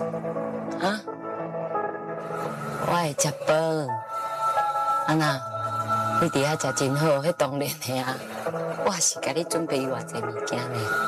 啊？我会食饭。安娜，你伫遐食真好，迄当然的啊。我是甲你准备偌济物件呢。